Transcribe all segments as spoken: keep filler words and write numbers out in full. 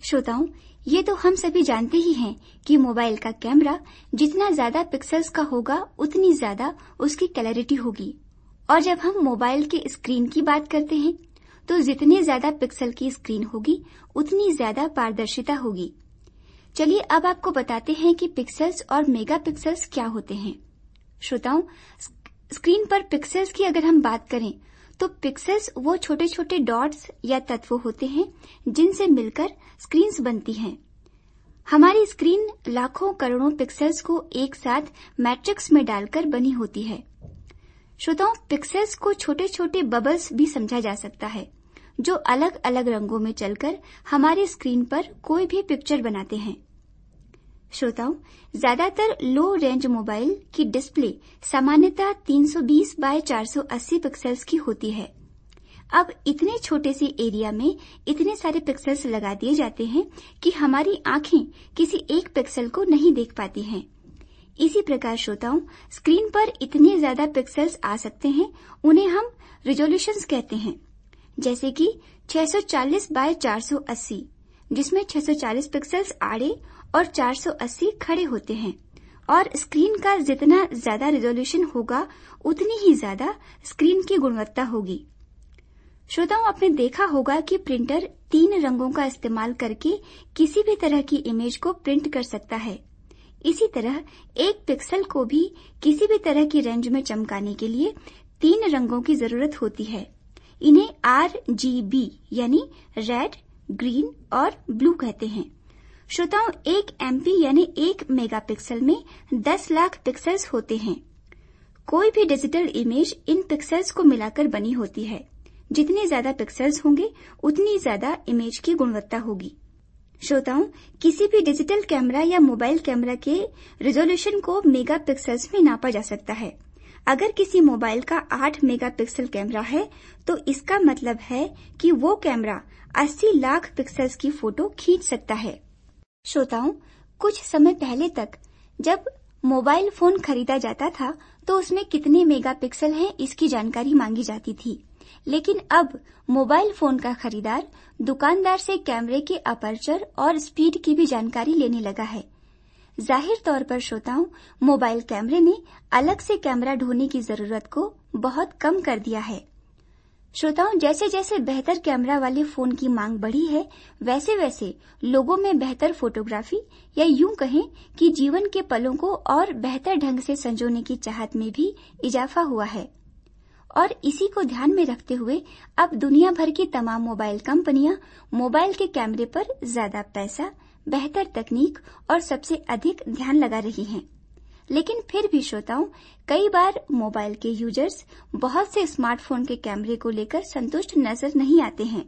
श्रोताओं, ये तो हम सभी जानते ही हैं कि मोबाइल का कैमरा जितना ज्यादा पिक्सेल्स का होगा उतनी ज्यादा उसकी क्लैरिटी होगी। और जब हम मोबाइल के स्क्रीन की बात करते हैं तो जितने ज्यादा पिक्सल की स्क्रीन होगी उतनी ज्यादा पारदर्शिता होगी। चलिए अब आपको बताते हैं कि पिक्सेल्स और मेगापिक्सेल्स क्या होते हैं। श्रोताओं, स्क्रीन पर पिक्सेल्स की अगर हम बात करें तो पिक्सेल्स वो छोटे छोटे डॉट्स या तत्व होते हैं जिनसे मिलकर स्क्रीन्स बनती हैं। हमारी स्क्रीन लाखों करोड़ों पिक्सेल्स को एक साथ मैट्रिक्स में डालकर बनी होती है। श्रोताओं, पिक्सेल्स को छोटे छोटे बबल्स भी समझा जा सकता है जो अलग अलग रंगों में चलकर हमारी स्क्रीन पर कोई भी पिक्चर बनाते हैं। श्रोताओं, ज्यादातर लो रेंज मोबाइल की डिस्प्ले सामान्यतः तीन सौ बीस बाय चार सौ अस्सी पिक्सेल्स की होती है। अब इतने छोटे से एरिया में इतने सारे पिक्सेल्स लगा दिए जाते हैं कि हमारी आंखें किसी एक पिक्सल को नहीं देख पाती हैं। इसी प्रकार श्रोताओं, स्क्रीन पर इतने ज्यादा पिक्सेल्स आ सकते हैं, उन्हें हम रिजोल्यूशंस कहते हैं, जैसे कि छह सौ चालीस बाय चार सौ अस्सी, जिसमें छह सौ चालीस पिक्सेल्स आड़े और चार सौ अस्सी खड़े होते हैं। और स्क्रीन का जितना ज्यादा रिजोल्यूशन होगा उतनी ही ज्यादा स्क्रीन की गुणवत्ता होगी। श्रोताओं, आपने देखा होगा कि प्रिंटर तीन रंगों का इस्तेमाल करके किसी भी तरह की इमेज को प्रिंट कर सकता है। इसी तरह एक पिक्सल को भी किसी भी तरह की रेंज में चमकाने के लिए तीन रंगों की जरूरत होती है। इन्हें आर जी बी यानी रेड, ग्रीन और ब्लू कहते हैं। श्रोताओं, एक एमपी यानी एक मेगापिक्सल में दस लाख पिक्सेल्स होते हैं। कोई भी डिजिटल इमेज इन पिक्सेल्स को मिलाकर बनी होती है। जितने ज्यादा पिक्सेल्स होंगे उतनी ज्यादा इमेज की गुणवत्ता होगी। श्रोताओं, किसी भी डिजिटल कैमरा या मोबाइल कैमरा के रिजोल्यूशन को मेगापिक्सेल्स में नापा जा सकता है। अगर किसी मोबाइल का आठ मेगापिक्सल कैमरा है तो इसका मतलब है कि वो कैमरा अस्सी लाख पिक्सेल्स की फोटो खींच सकता है। श्रोताओं, कुछ समय पहले तक जब मोबाइल फोन खरीदा जाता था तो उसमें कितने मेगापिक्सल हैं इसकी जानकारी मांगी जाती थी, लेकिन अब मोबाइल फोन का खरीदार दुकानदार से कैमरे के अपर्चर और स्पीड की भी जानकारी लेने लगा है। जाहिर तौर पर श्रोताओं, मोबाइल कैमरे ने अलग से कैमरा ढोने की जरूरत को बहुत कम कर दिया है। श्रोताओं, जैसे जैसे बेहतर कैमरा वाले फोन की मांग बढ़ी है, वैसे वैसे लोगों में बेहतर फोटोग्राफी या यूं कहें कि जीवन के पलों को और बेहतर ढंग से संजोने की चाहत में भी इजाफा हुआ है। और इसी को ध्यान में रखते हुए अब दुनिया भर की तमाम मोबाइल कंपनियां मोबाइल के कैमरे पर ज्यादा पैसा, बेहतर तकनीक और सबसे अधिक ध्यान लगा रही हैं। लेकिन फिर भी श्रोताओं, कई बार मोबाइल के यूजर्स बहुत से स्मार्टफोन के कैमरे को लेकर संतुष्ट नजर नहीं आते हैं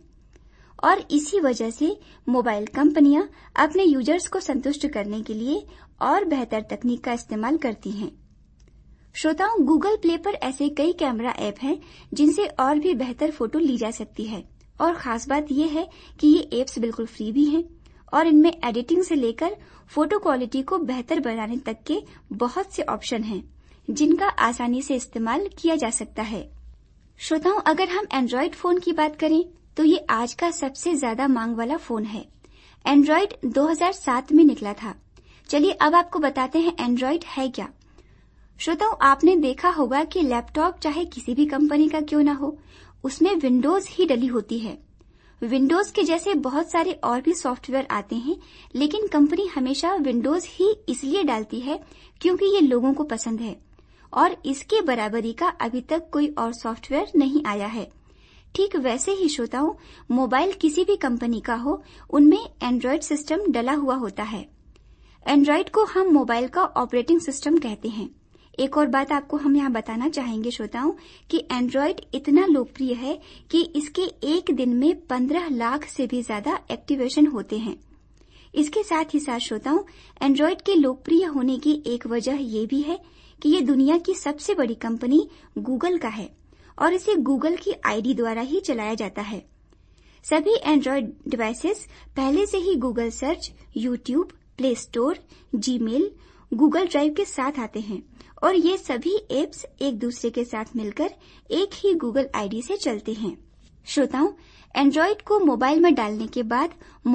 और इसी वजह से मोबाइल कंपनियां अपने यूजर्स को संतुष्ट करने के लिए और बेहतर तकनीक का इस्तेमाल करती हैं। श्रोताओं, गूगल प्ले पर ऐसे कई कैमरा ऐप हैं जिनसे और भी बेहतर फोटो ली जा सकती है। और खास बात यह है कि ये ऐप्स बिल्कुल फ्री भी हैं और इनमें एडिटिंग से लेकर फोटो क्वालिटी को बेहतर बनाने तक के बहुत से ऑप्शन हैं जिनका आसानी से इस्तेमाल किया जा सकता है। श्रोताओं, अगर हम एंड्रॉइड फोन की बात करें तो ये आज का सबसे ज्यादा मांग वाला फोन है। एंड्रॉइड दो हज़ार सात में निकला था। चलिए अब आपको बताते हैं एंड्रॉइड है क्या। श्रोताओं, आपने देखा होगा कि लैपटॉप चाहे किसी भी कंपनी का क्यों ना हो, उसमें विंडोज ही डली होती है। विंडोज के जैसे बहुत सारे और भी सॉफ्टवेयर आते हैं, लेकिन कंपनी हमेशा विंडोज ही इसलिए डालती है क्योंकि ये लोगों को पसंद है और इसके बराबरी का अभी तक कोई और सॉफ्टवेयर नहीं आया है। ठीक वैसे ही श्रोताओं, मोबाइल किसी भी कंपनी का हो, उनमें एंड्रॉइड सिस्टम डला हुआ होता है। एंड्रॉइड को हम मोबाइल का ऑपरेटिंग सिस्टम कहते हैं। एक और बात आपको हम यहाँ बताना चाहेंगे श्रोताओं कि एंड्रॉइड इतना लोकप्रिय है कि इसके एक दिन में पंद्रह लाख से भी ज्यादा एक्टिवेशन होते हैं। इसके साथ ही साथ श्रोताओं, एंड्रॉइड के लोकप्रिय होने की एक वजह ये भी है कि ये दुनिया की सबसे बड़ी कंपनी गूगल का है और इसे गूगल की आईडी द्वारा ही चलाया जाता है। सभी एंड्रॉइड डिवाइसेस पहले से ही Google search, YouTube, play store, Gmail, Google drive के साथ आते हैं और ये सभी एप्स एक दूसरे के साथ मिलकर एक ही गूगल आईडी से चलते हैं। श्रोताओं, एंड्रॉइड को मोबाइल में डालने के बाद